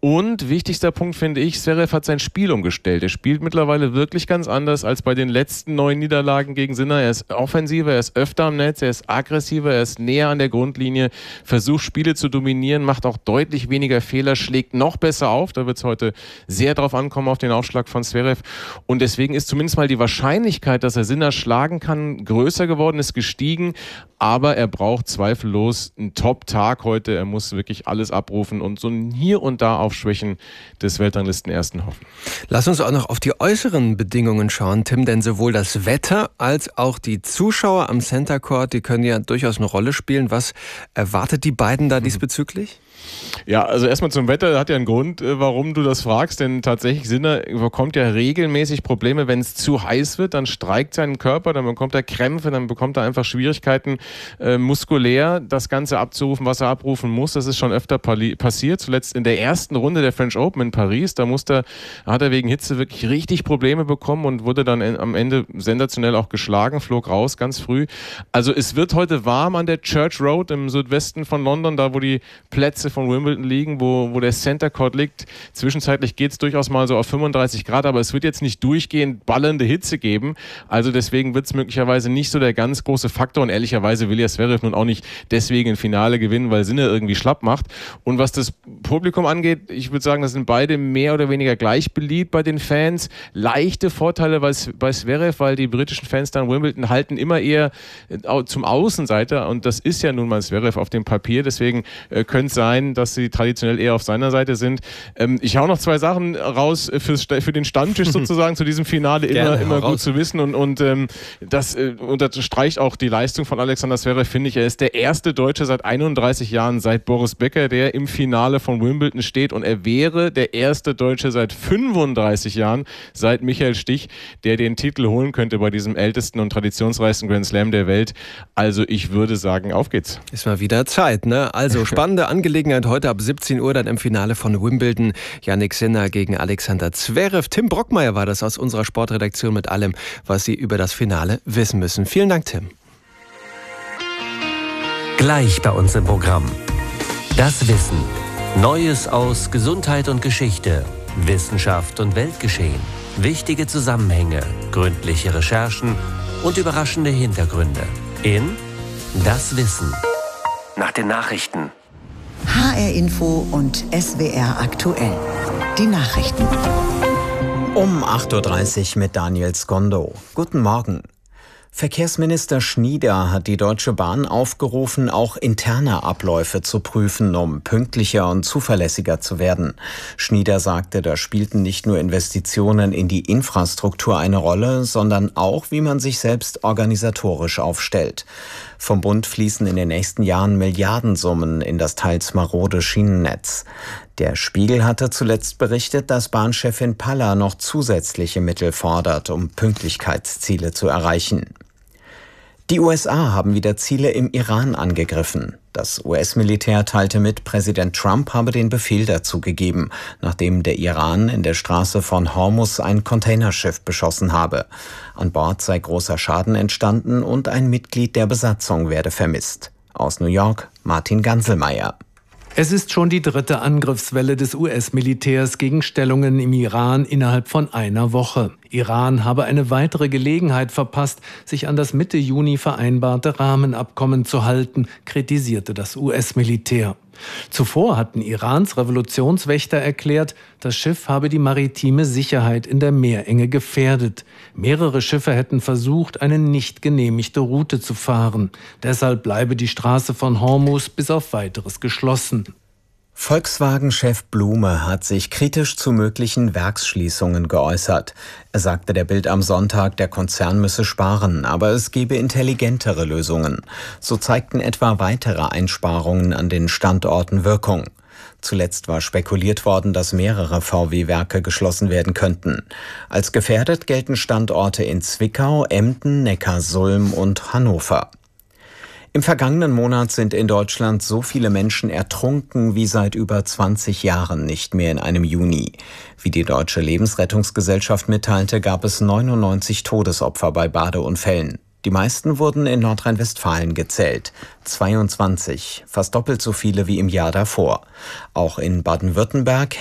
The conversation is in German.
Und wichtigster Punkt finde ich, Zverev hat sein Spiel umgestellt. Er spielt mittlerweile wirklich ganz anders als bei den letzten 9 Niederlagen gegen Sinner. Er ist offensiver, er ist öfter am Netz, er ist aggressiver, er ist näher an der Grundlinie, versucht Spiele zu dominieren, macht auch deutlich weniger Fehler, schlägt noch besser auf. Da wird es heute sehr drauf ankommen, auf den Aufschlag von Zverev. Und deswegen ist zumindest mal die Wahrscheinlichkeit, dass er Sinner schlagen kann, größer geworden, ist gestiegen. Aber er braucht zweifellos einen Top-Tag heute. Er muss wirklich alles abrufen und so ein hier und da auf Schwächen des Weltranglistenersten hoffen. Lass uns auch noch auf die äußeren Bedingungen schauen, Tim, denn sowohl das Wetter als auch die Zuschauer am Center Court, die können ja durchaus eine Rolle spielen. Was erwartet die beiden da diesbezüglich? Ja, also erstmal zum Wetter, hat ja einen Grund, warum du das fragst, denn tatsächlich Sinner bekommt ja regelmäßig Probleme, wenn es zu heiß wird, dann streikt sein Körper, dann bekommt er Krämpfe, dann bekommt er einfach Schwierigkeiten muskulär, das Ganze abzurufen, was er abrufen muss. Das ist schon öfter passiert, zuletzt in der ersten Runde der French Open in Paris, da hat er wegen Hitze wirklich richtig Probleme bekommen und wurde dann am Ende sensationell auch geschlagen, flog raus ganz früh. Also es wird heute warm an der Church Road im Südwesten von London, da wo die Plätze von Wimbledon liegen, wo der Center Court liegt. Zwischenzeitlich geht es durchaus mal so auf 35 Grad, aber es wird jetzt nicht durchgehend ballernde Hitze geben. Also deswegen wird es möglicherweise nicht so der ganz große Faktor und ehrlicherweise will ja Zverev nun auch nicht deswegen ein Finale gewinnen, weil Sinner irgendwie schlapp macht. Und was das Publikum angeht, ich würde sagen, das sind beide mehr oder weniger gleich beliebt bei den Fans. Leichte Vorteile bei Zverev, weil die britischen Fans da in Wimbledon halten immer eher zum Außenseiter und das ist ja nun mal Zverev auf dem Papier. Deswegen könnte es sein, dass sie traditionell eher auf seiner Seite sind. Ich hau noch 2 Sachen raus für den Stammtisch sozusagen zu diesem Finale, immer gut zu wissen und das unterstreicht auch die Leistung von Alexander Zverev, finde ich. Er ist der erste Deutsche seit 31 Jahren, seit Boris Becker, der im Finale von Wimbledon steht und er wäre der erste Deutsche seit 35 Jahren, seit Michael Stich, der den Titel holen könnte bei diesem ältesten und traditionsreichsten Grand Slam der Welt. Also ich würde sagen, auf geht's. Ist mal wieder Zeit, ne? Also spannende Angelegenheit heute ab 17 Uhr dann im Finale von Wimbledon. Jannik Sinner gegen Alexander Zverev. Tim Brockmeier war das aus unserer Sportredaktion mit allem, was Sie über das Finale wissen müssen. Vielen Dank, Tim. Gleich bei uns im Programm. Das Wissen. Neues aus Gesundheit und Geschichte, Wissenschaft und Weltgeschehen. Wichtige Zusammenhänge, gründliche Recherchen und überraschende Hintergründe. In Das Wissen. Nach den Nachrichten. HR Info und SWR aktuell. Die Nachrichten. Um 8.30 Uhr mit Daniel Skondo. Guten Morgen. Verkehrsminister Schnieder hat die Deutsche Bahn aufgerufen, auch interne Abläufe zu prüfen, um pünktlicher und zuverlässiger zu werden. Schnieder sagte, da spielten nicht nur Investitionen in die Infrastruktur eine Rolle, sondern auch, wie man sich selbst organisatorisch aufstellt. Vom Bund fließen in den nächsten Jahren Milliardensummen in das teils marode Schienennetz. Der Spiegel hatte zuletzt berichtet, dass Bahnchefin Palla noch zusätzliche Mittel fordert, um Pünktlichkeitsziele zu erreichen. Die USA haben wieder Ziele im Iran angegriffen. Das US-Militär teilte mit, Präsident Trump habe den Befehl dazu gegeben, nachdem der Iran in der Straße von Hormuz ein Containerschiff beschossen habe. An Bord sei großer Schaden entstanden und ein Mitglied der Besatzung werde vermisst. Aus New York, Martin Ganselmeier. Es ist schon die 3. Angriffswelle des US-Militärs gegen Stellungen im Iran innerhalb von einer Woche. Iran habe eine weitere Gelegenheit verpasst, sich an das Mitte Juni vereinbarte Rahmenabkommen zu halten, kritisierte das US-Militär. Zuvor hatten Irans Revolutionswächter erklärt, das Schiff habe die maritime Sicherheit in der Meerenge gefährdet. Mehrere Schiffe hätten versucht, eine nicht genehmigte Route zu fahren. Deshalb bleibe die Straße von Hormuz bis auf Weiteres geschlossen. Volkswagen-Chef Blume hat sich kritisch zu möglichen Werksschließungen geäußert. Er sagte der Bild am Sonntag, der Konzern müsse sparen, aber es gebe intelligentere Lösungen. So zeigten etwa weitere Einsparungen an den Standorten Wirkung. Zuletzt war spekuliert worden, dass mehrere VW-Werke geschlossen werden könnten. Als gefährdet gelten Standorte in Zwickau, Emden, Neckarsulm und Hannover. Im vergangenen Monat sind in Deutschland so viele Menschen ertrunken wie seit über 20 Jahren nicht mehr in einem Juni. Wie die Deutsche Lebensrettungsgesellschaft mitteilte, gab es 99 Todesopfer bei Badeunfällen. Die meisten wurden in Nordrhein-Westfalen gezählt. 22, fast doppelt so viele wie im Jahr davor. Auch in Baden-Württemberg,